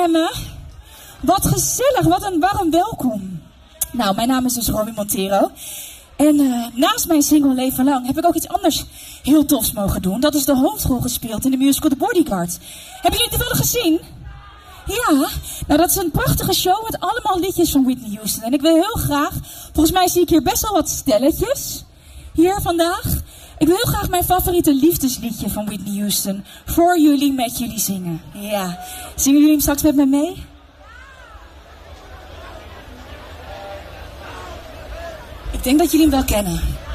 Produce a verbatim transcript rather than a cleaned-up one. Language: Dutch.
Emmen. Wat gezellig, wat een warm welkom. Nou, mijn naam is dus Romy Montero. En uh, naast mijn single Leven Lang heb ik ook iets anders heel tofs mogen doen. Dat is de hoofdrol gespeeld in de musical The Bodyguard. Hebben jullie het toevallig gezien? Ja, nou dat is een prachtige show met allemaal liedjes van Whitney Houston. En ik wil heel graag, volgens mij zie ik hier best wel wat stelletjes hier vandaag. Ik wil heel graag mijn favoriete liefdesliedje van Whitney Houston voor jullie, met jullie zingen. Ja, zingen jullie hem straks met me mee? Ik denk dat jullie hem wel kennen.